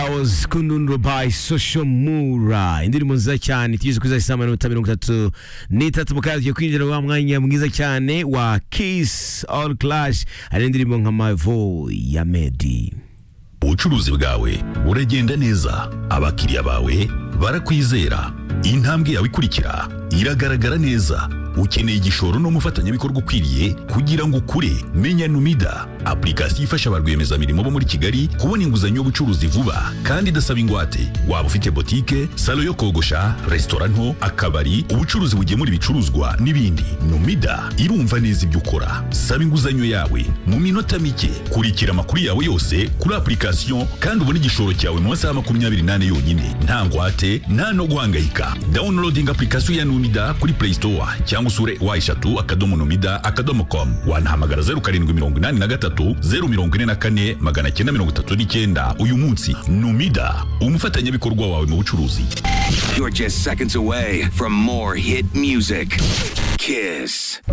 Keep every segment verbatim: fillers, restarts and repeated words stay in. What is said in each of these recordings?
was Kundundo by Social Mura indirimbo nziza cyane tugeze kuri za saa minota mirongo itatu n'itatu mu kazi yo kwinjira wa mwanya mwiza cyane wa Kiss All Clash ari indirimbo nka My Voice ya Medi. Ubucuruzi bwawe buragenda neza, abakiriya bawe barakwizera, intambwe yawe ikurikira iragaragara neza. Ukeneye igishoro no mufatanyabikorwa ukwiriye kugira ngo ukure. Menya Numida, application ifasha abarwiyemezamirimo bo muri Kigali kubona inguzanyo y'ubucuruzi vuba kandi idasaba ingwate. Waba ufite boutique, salo yo kogosha, restaurant nto, akabari, ubucuruzi bugemura ibicuruzwa n'ibindi, Numida irumva neza ibyo ukora. Saba inguzanyo yawe mu minota mike. Kurikira amakuru yawe yose kuri application kandi ubone igishoro cyawe mu masaha makumyabiri n'ane yonyine. Nta ngwate, nta no guhangayika. Downloading application ya Numida kuri Play Store cyangwa usure wa eshatu akadomo numida akadomo com. Wanahamagara zeru karindwi mirongo inani na gatatu zeru mirongo ine na kane magana cyenda mirongo itatu n'icyenda uyu munsi. Numida, umufatanyabikorwa wawe mu bucuruzi. You're just seconds away from more hit music. Kiss.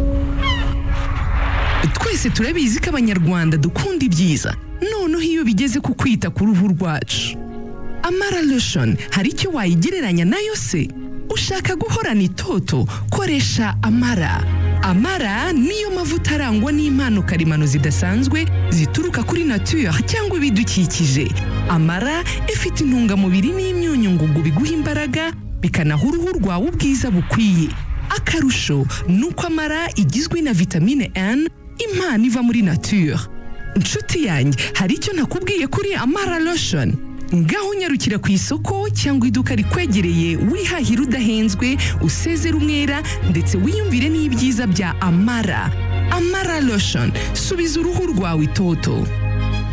Twese turabizi ko abanyarwanda dukunda ibyiza, noneho iyo bigeze ku kwita ku ruhu rwacu. Amara Lotion hari icyo wayigereranya nayo se? Ushaka guhorana itoto, koresha Amara. Amara niyo mavuta arangwa n'impano karemano zidasanzwe zituruka kuri nature cyangwa ibidukikije. Amara ifite intungamubiri n'imyunyu ngugu biguha imbaraga, bikanaha uruhu rwawe ubwiza bukwiye. Akarusho nuko Amara igizwe na vitamine N, impano iva muri nature. Nshuti yanjye, hari icyo nakubwiye kuri Amara Lotion? Ngaho unyarukira ku isoko cyangwa iduka rikwegereye wihahira udahenzwe, usezera umwera ndetse wiyumvire n'ibyiza bya Amara. Amara Lotion, subiza uruhu rwawe itoto.